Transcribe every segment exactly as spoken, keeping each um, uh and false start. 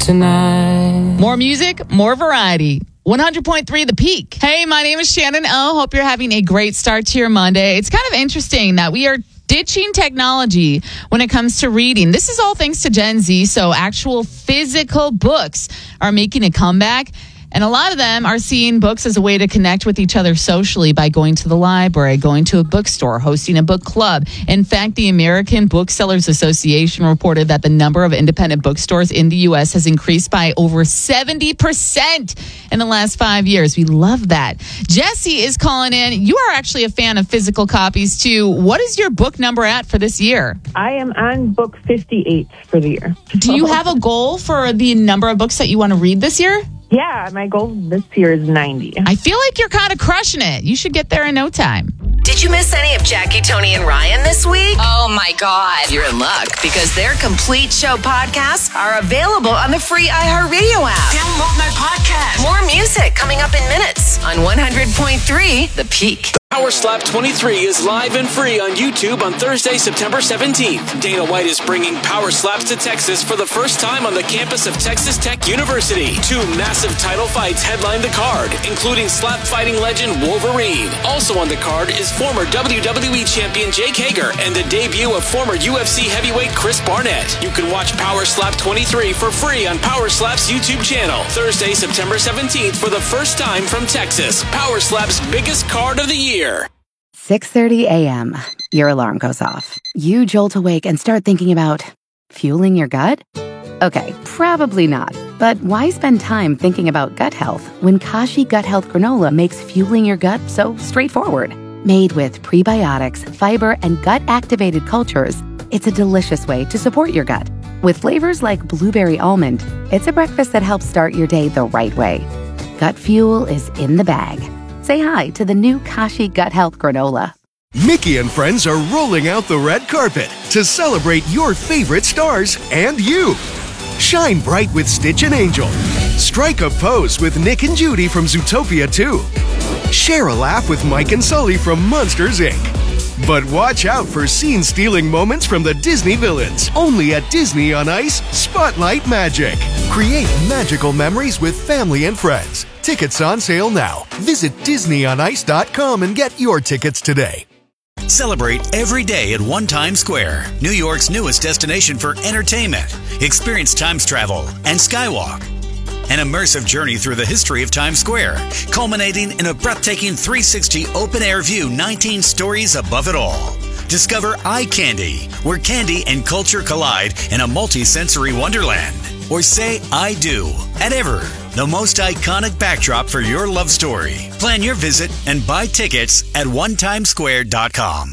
tonight. More music, more variety. one hundred point three The Peak. Hey, my name is Shannon O. Hope you're having a great start to your Monday. It's kind of interesting that we are ditching technology when it comes to reading. This is all thanks to Gen Z, so actual physical books are making a comeback. And a lot of them are seeing books as a way to connect with each other socially by going to the library, going to a bookstore, hosting a book club. In fact, the American Booksellers Association reported that the number of independent bookstores in the U S has increased by over seventy percent in the last five years. We love that. Jesse is calling in. You are actually a fan of physical copies, too. What is your book number at for this year? I am on book fifty-eight for the year. Do you have a goal for the number of books that you want to read this year? Yeah, my goal this year is ninety. I feel like you're kind of crushing it. You should get there in no time. Did you miss any of Jackie, Tony, and Ryan this week? Oh, my God. You're in luck because their complete show podcasts are available on the free iHeartRadio app. Download my podcast. More music coming up in minutes on one hundred point three The Peak. Power Slap twenty-three is live and free on YouTube on Thursday, September seventeenth. Dana White is bringing Power Slaps to Texas for the first time on the campus of Texas Tech University. Two massive title fights headline the card, including slap fighting legend Wolverine. Also on the card is former W W E champion Jake Hager and the debut of former U F C heavyweight Chris Barnett. You can watch Power Slap twenty-three for free on Power Slap's YouTube channel. Thursday, September seventeenth for the first time from Texas. Power Slap's biggest card of the year. six thirty a.m. Your alarm goes off. You jolt awake and start thinking about fueling your gut? Okay, probably not. But why spend time thinking about gut health when Kashi Gut Health Granola makes fueling your gut so straightforward? Made with prebiotics, fiber, and gut-activated cultures, it's a delicious way to support your gut. With flavors like blueberry almond, it's a breakfast that helps start your day the right way. Gut fuel is in the bag. Say hi to the new Kashi Gut Health Granola. Mickey and friends are rolling out the red carpet to celebrate your favorite stars and you. Shine bright with Stitch and Angel. Strike a pose with Nick and Judy from Zootopia two. Share a laugh with Mike and Sully from Monsters, Incorporated. But watch out for scene-stealing moments from the Disney villains. Only at Disney on Ice, Spotlight Magic. Create magical memories with family and friends. Tickets on sale now. Visit Disney on Ice dot com and get your tickets today. Celebrate every day at One Times Square, New York's newest destination for entertainment. Experience Times travel and Skywalk. An immersive journey through the history of Times Square, culminating in a breathtaking three sixty open-air view nineteen stories above it all. Discover Eye Candy, where candy and culture collide in a multi-sensory wonderland. Or say I do at Ever, the most iconic backdrop for your love story. Plan your visit and buy tickets at one times square dot com.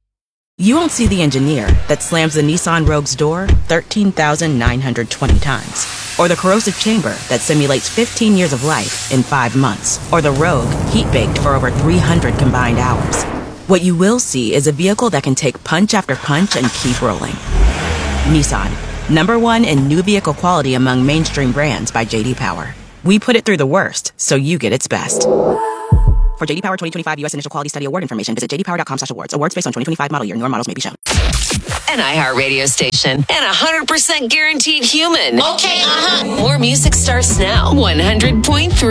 You won't see the engineer that slams the Nissan Rogue's door thirteen thousand nine hundred twenty times. Or the corrosive chamber that simulates fifteen years of life in five months. Or the Rogue heat-baked for over three hundred combined hours. What you will see is a vehicle that can take punch after punch and keep rolling. Nissan, number one in new vehicle quality among mainstream brands by J D Power. We put it through the worst, so you get its best. For J D Power twenty twenty-five U S Initial Quality Study Award information, visit j d power dot com slash awards. Awards based on twenty twenty-five model year. Newer models may be shown. An iHeartRadio station and one hundred percent guaranteed human. Okay, uh-huh. More music starts now. one hundred point three